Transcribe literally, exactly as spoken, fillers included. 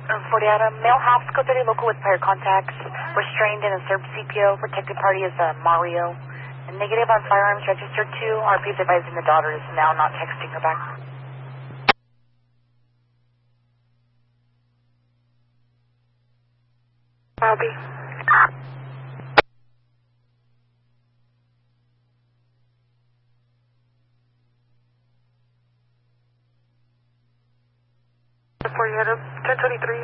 Um, forty Adam, male half scope thirty local with prior contacts, restrained in a served C P O, protected party is uh, Mario. And negative on firearms registered to, R P is advising the daughter is now not texting her back. Bobby. forty Adam, ten twenty-three,